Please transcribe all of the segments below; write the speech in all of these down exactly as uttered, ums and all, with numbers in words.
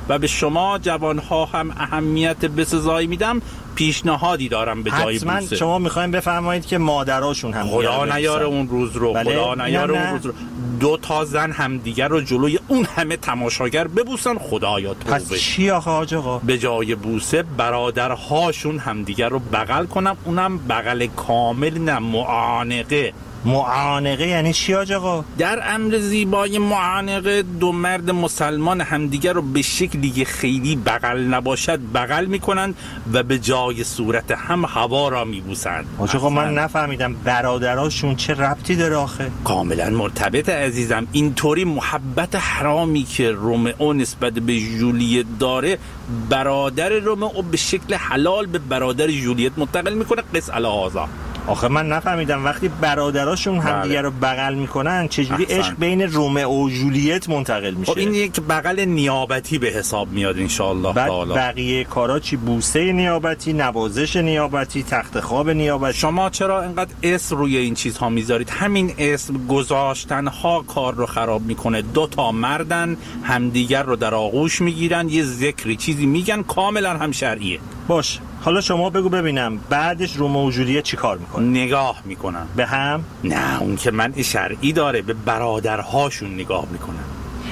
و به شما جوانها هم اهمیت بسزایی میدم. پیشنهادی دارم به جای بوسه. حتما شما میخواین بفرمایید که مادراشون هم خدا نیاره اون روز رو، بله؟ خدا نیاره نه. اون روز رو دو تا زن همدیگر رو جلوی اون همه تماشاگر ببوسن. خدایا توبه. پس چی آخه حاج آقا؟ به جای بوسه برادرهاشون همدیگر رو بغل کنم، اونم بغل کامل، نه معانقه. معانقه یعنی چی حاج آقا؟ در امر زیبای معانقه دو مرد مسلمان همدیگر رو به شکلی که خیلی بغل نباشد بغل میکنند و به جای صورت هم هوا را میبوسند. حاج آقا من نفهمیدم برادراشون چه ربطی داره آخه؟ کاملا مرتبط عزیزم. اینطوری محبت حرامی که رومئو نسبت به جولیت داره، برادر رومئو به شکل حلال به برادر جولیت منتقل میکنه. قص الهذا. آخه من نفهمیدم وقتی برادراشون همدیگه رو بغل میکنن چجوری احسن. عشق بین رومئو و جولیت منتقل میشه؟ خب این یک بغل نیابتی به حساب میاد انشالله تعالی. بقیه کارا چی؟ بوسه نیابتی، نوازش نیابتی، تخت خواب نیابتی. شما چرا اینقدر اسم روی این چیزها میذارید؟ همین اسم گذاشتن ها کار رو خراب میکنه. دو تا مردن همدیگر رو در آغوش میگیرن، یه ذکری چیزی میگن، کاملا هم شرعیه. باش حالا شما بگو ببینم بعدش رومئو و جولیت چی کار میکنه؟ نگاه میکنن. به هم؟ نه اون که منع شرعی داره، به برادرهاشون نگاه میکنن.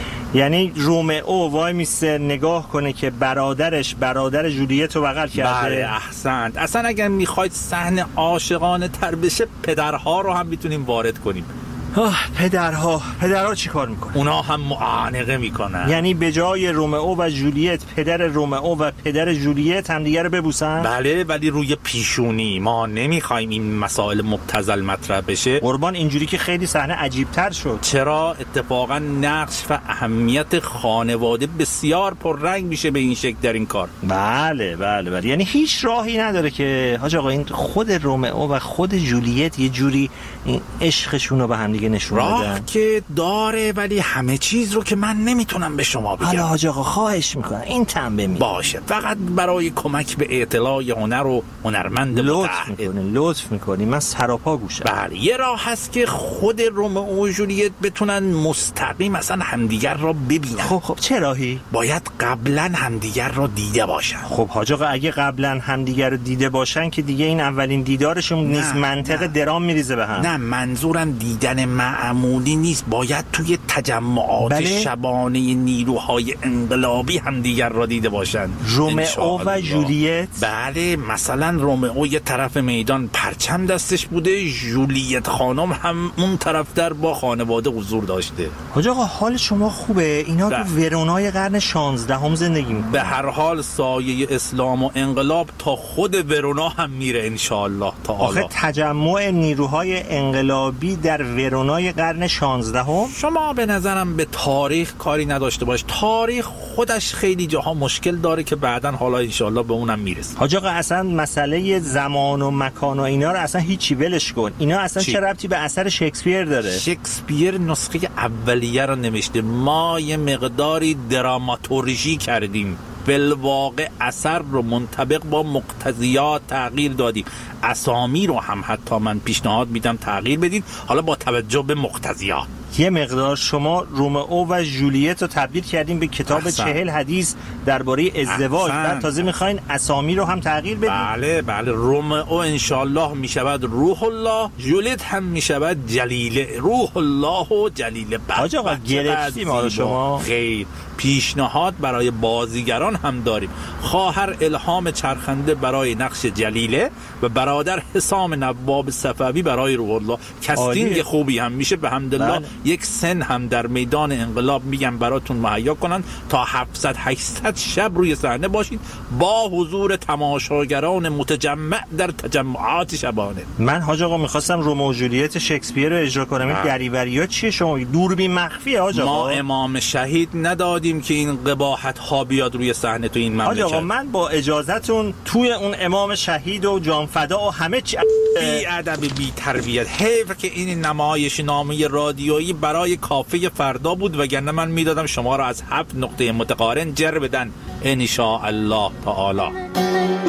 یعنی رومئو وای میسته نگاه کنه که برادرش برادر جولیت رو بغل کرده. بله احسنت. اصلا اگر میخواید صحنه عاشقانه تر بشه پدرها رو هم میتونیم وارد کنیم. آه پدرها پدرها چی کار میکنن؟ اونا هم معانقه میکنن. یعنی به جای رومئو و جولیت پدر رومئو و پدر جولیت هم دیگه رو ببوسن؟ بله ولی روی پیشونی. ما نمیخوایم این مسائل مبتذل مطرح بشه. قربان اینجوری که خیلی صحنه عجیب تر شد. چرا؟ اتفاقا نقش و اهمیت خانواده بسیار پررنگ میشه به این شکل در این کار. بله بله بله. یعنی هیچ راهی نداره که حاج آقا این خود رومئو و خود جولیت یه جوری این عشقشون رو به هم دیگه نشون بدن؟ راه که داره ولی همه چیز رو که من نمیتونم به شما بگم. حالا حاج آقا خواهش میکنم این تنبه می باشه، فقط برای کمک به اطلاع هنر و هنرمند لطف میکنی لطف میکنی من سراپا گوشم. بله یه راه هست که خود رومئو و جولیت بتونن مستقیم اصلا همدیگر را ببینن. خب خب چه راهی؟ باید قبلا همدیگر را دیده باشن. خب حاج آقا اگه قبلا همدیگر رو دیده باشن که دیگه این اولین دیدارشون نیست، منطقه درام میریزه به هم. نه منظورم دیدن معمولی نیست، باید توی تجمعات بله؟ شبانه نیروهای انقلابی همدیگر را دیده باشن. رومئو و جولیت؟ بله مثلا رومئو یه طرف میدان پرچم دستش بوده، جولیت خانم هم اون طرف در با خانواده حضور داشته. حاج آقا حال شما خوبه؟ اینا ده. تو ورونای قرن شانزدهم زندگی میکنن. به هر حال سایه اسلام و انقلاب تا خود ورونا هم میره انشاءالله تعالی. آخه تجمع نیروهای انقلابی در ورونای قرن شانزدهم؟ شما به نظرم به تاریخ کاری نداشته باش. تاریخ خودش خیلی جاها مشکل داره که بعداً حالا انشاءالله به اونم میرسه. حاج آقا اصلا مسئله زمان و مکان و اینا رو اصلا هیچی ولش کن. اینا اصلا چی؟ چه ربطی به اثر شکسپیر داره؟ شکسپیر نسخه اولیه رو نوشته، ما یه مقداری دراماتورژی کردیم، بالواقع اثر رو منطبق با مقتضیات تغییر دادیم. اسامی رو هم حتی من پیشنهاد میدم تغییر بدید، حالا با توجه به مقتضیات. یه مقدار شما رومئو و جولیت رو تبدیل کردیم به کتاب احسن. چهل حدیث درباره ازدواج، احسن. بعد تازه میخواین اسامی رو هم تغییر بدید. بله بله رومئو انشالله میشود روح الله، جولیت هم میشود جلیله. روح الله و جلیله. حاج آقا گرفتیم ما رو شما. خیر پیشنهاد برای بازیگران هم داریم. خواهر الهام چرخنده برای نقش جلیله و برادر حسام نواب صفوی برای روح الله. کاستینگ خوبی هم میشه به حمدالله. بله. یک سن هم در میدان انقلاب میگم براتون مهیا کنن تا هفتصد هشتصد شب روی صحنه باشید با حضور تماشاگران متجمع در تجمعات شبانه. من حاج آقا میخواستم رومئو و جولیت شکسپیر رو اجرا کنم. این دریوریا چیه شما؟ دوربین مخفیه حاج آقا. ما امام شهید ندادیم که این قباحت ها بیاد روی صحنه تو این مملکت. حاج آقا من با اجازهتون توی اون امام شهید و جانفدا و همه چی بی ادب بی تربیت. حیف که این نمایش نامه رادیویی برای کافه فردا بود، وگرنه من میدادم شما را از هفت نقطه متقارن جر بدن ان شاء الله تعالی.